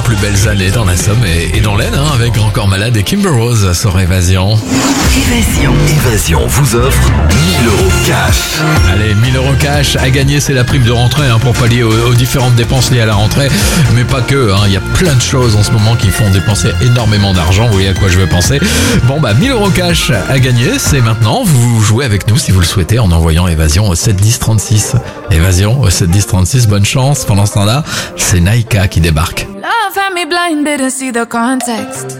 plus belles années dans la Somme et dans l'Aisne, avec Encore Malade et Kimber Rose sur Évasion. Évasion vous offre 1000 euros cash. Allez, 1000 euros cash à gagner, c'est la prime de rentrée pour pallier aux différentes dépenses liées à la rentrée. Mais pas que, il y a plein de choses en ce moment qui font dépenser énormément d'argent. Vous voyez à quoi je veux penser. Bon, 1000 euros cash à gagner, c'est maintenant. Vous jouez avec nous si vous le souhaitez en envoyant Évasion au 71036. Évasion au 71036, bonne chance. Pendant ce temps-là, c'est Naïka qui débarque. Love had me blinded to see the context.